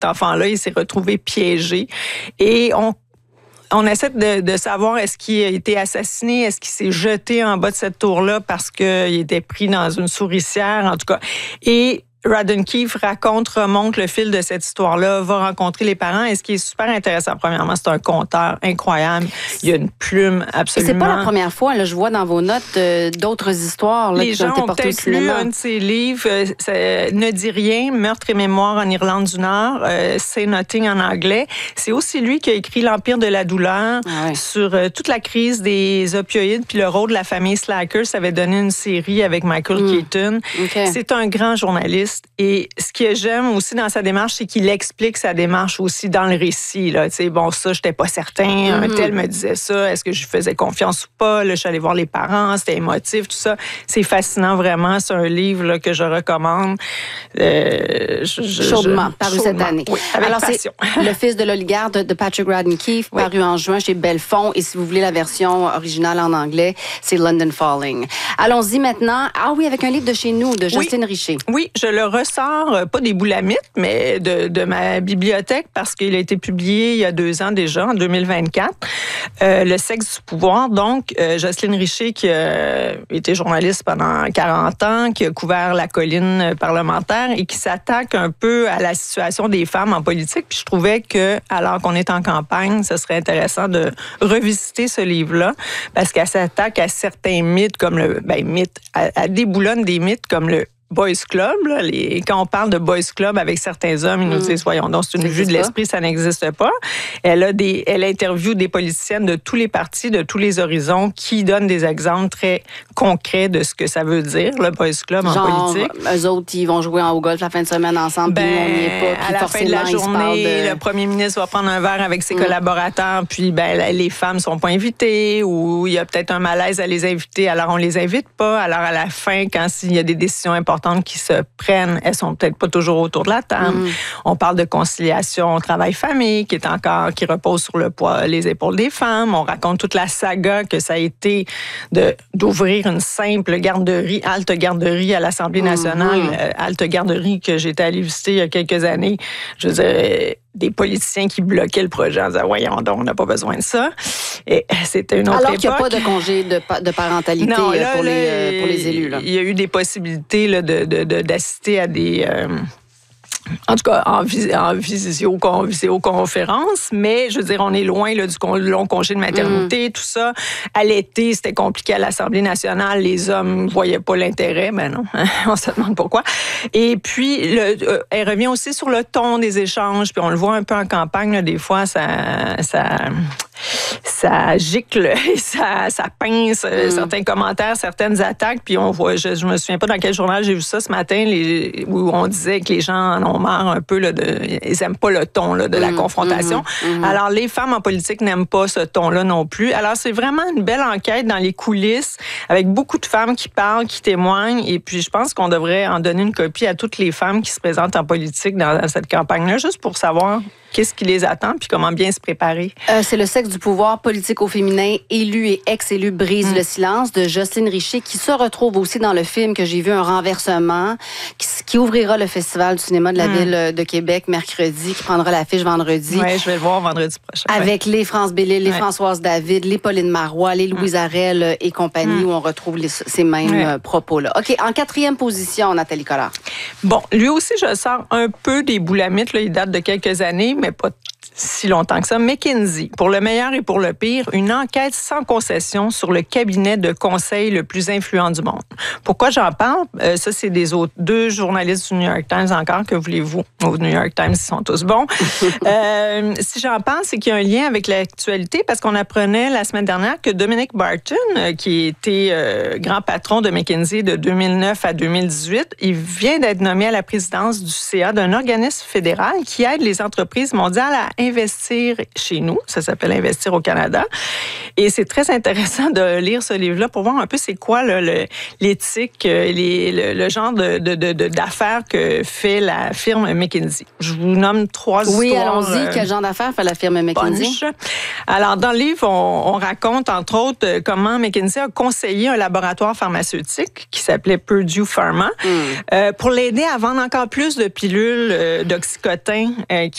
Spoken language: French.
enfant-là, il s'est retrouvé piégé. Et on essaie de savoir est-ce qu'il a été assassiné, est-ce qu'il s'est jeté en bas de cette tour-là parce qu'il était pris dans une souricière, en tout cas. Et Radon Keefe remonte le fil de cette histoire-là, va rencontrer les parents. Et ce qui est super intéressant, premièrement, c'est un conteur incroyable. Il y a une plume absolument... Et c'est pas la première fois. Là, je vois dans vos notes d'autres histoires là, les qui ont gens été ont portées au peut-être lu cinéma. un de ses livres, Ne dis rien, Meurtre et mémoire en Irlande du Nord, Say Nothing en anglais. C'est aussi lui qui a écrit L'Empire de la douleur sur toute la crise des opioïdes puis le rôle de la famille Slacker. Ça avait donné une série avec Michael Keaton. Okay. C'est un grand journaliste. Et ce que j'aime aussi dans sa démarche, c'est qu'il explique sa démarche aussi dans le récit. Là. Tu sais, bon, ça, j'étais pas certain. Un tel me disait ça. Est-ce que je lui faisais confiance ou pas? Là, je suis allée voir les parents. C'était émotif, tout ça. C'est fascinant, vraiment. C'est un livre là, que je recommande. Chaudement, paru cette année. Oui, avec alors, passion. C'est Le fils de l'oligarque de Patrick Radon Keefe, paru en juin chez Belfond. Et si vous voulez la version originale en anglais, c'est London Falling. Allons-y maintenant. Ah oui, avec un livre de chez nous, de Jocelyne Richer. Oui, je le ressors, pas des boulamites, mais de ma bibliothèque parce qu'il a été publié il y a 2 ans déjà, en 2024. Le sexe du pouvoir. Donc, Jocelyne Richer, qui a été journaliste pendant 40 ans, qui a couvert la colline parlementaire et qui s'attaque un peu à la situation des femmes en politique. Puis je trouvais que, alors qu'on est en campagne, ce serait intéressant de revisiter ce livre-là parce qu'elle s'attaque à certains mythes comme elle déboulonne des mythes comme le Boys Club. Là, quand on parle de Boys Club avec certains hommes, ils nous disent, voyons donc, c'est une vue de l'esprit, ça n'existe pas. Elle interviewe des politiciennes de tous les partis, de tous les horizons, qui donnent des exemples très concrets de ce que ça veut dire, le Boys Club en politique. Eux autres, ils vont jouer au golf la fin de semaine ensemble, puis on n'y est pas. Puis à la fin de la journée, le premier ministre va prendre un verre avec ses collaborateurs, puis les femmes sont pas invitées, ou il y a peut-être un malaise à les inviter, alors on les invite pas. Alors à la fin, quand il y a des décisions importantes qui se prennent, elles sont peut-être pas toujours autour de la table. On parle de conciliation travail-famille qui repose sur les épaules des femmes. On raconte toute la saga que ça a été d'ouvrir une simple garderie, halte garderie à l'Assemblée nationale, halte garderie que j'étais allée visiter il y a quelques années. Je veux dire, des politiciens qui bloquaient le projet en disant, voyons donc, on n'a pas besoin de ça. Et c'était une autre époque. Alors qu'il n'y a pas de congé de parentalité pour les élus. Là. Il y a eu des possibilités là, d'assister à des... en tout cas, en visioconférence, mais je veux dire, on est loin là, du long congé de maternité, tout ça. À l'été, c'était compliqué à l'Assemblée nationale. Les hommes ne voyaient pas l'intérêt. Ben non, on se demande pourquoi. Et puis, elle revient aussi sur le ton des échanges. Puis on le voit un peu en campagne, là, des fois, ça gicle et ça pince certains commentaires, certaines attaques. Puis on voit, je me souviens pas dans quel journal j'ai vu ça ce matin, où on disait que les gens en ont marre un peu, ils aiment pas le ton là, de la confrontation. Alors, les femmes en politique n'aiment pas ce ton-là non plus. Alors, c'est vraiment une belle enquête dans les coulisses, avec beaucoup de femmes qui parlent, qui témoignent. Et puis, je pense qu'on devrait en donner une copie à toutes les femmes qui se présentent en politique dans cette campagne-là, juste pour savoir qu'est-ce qui les attend puis comment bien se préparer. C'est Le sexe du pouvoir politique au féminin, élus et ex-élus brisent le silence, de Jocelyne Richer, qui se retrouve aussi dans le film que j'ai vu, Un renversement, qui ouvrira le Festival du cinéma de la Ville de Québec mercredi, qui prendra l'affiche vendredi. Oui, je vais le voir vendredi prochain. Avec les France Bellil, les Françoise David, les Pauline Marois, les Louise Arel et compagnie, où on retrouve ces mêmes propos-là. OK, en 4e position, Nathalie Collard. Bon, lui aussi, je sors un peu des boulamites, là, il date de quelques années, mais pas si longtemps que ça. McKinsey, pour le meilleur et pour le pire, une enquête sans concession sur le cabinet de conseil le plus influent du monde. Pourquoi j'en parle? Ça, c'est des autres 2 journalistes du New York Times encore, que voulez-vous? Au New York Times, ils sont tous bons. Si j'en parle, c'est qu'il y a un lien avec l'actualité, parce qu'on apprenait la semaine dernière que Dominic Barton, qui était grand patron de McKinsey de 2009 à 2018, il vient d'être nommé à la présidence du CA d'un organisme fédéral qui aide les entreprises mondiales à investir chez nous. Ça s'appelle Investir au Canada. Et c'est très intéressant de lire ce livre-là pour voir un peu c'est quoi l'éthique, le genre d'affaires que fait la firme McKinsey. Je vous nomme 3 histoires. Oui, allons-y. Quel genre d'affaires fait la firme McKinsey? Punch. Alors, dans le livre, on raconte, entre autres, comment McKinsey a conseillé un laboratoire pharmaceutique qui s'appelait Purdue Pharma pour l'aider à vendre encore plus de pilules d'oxycotin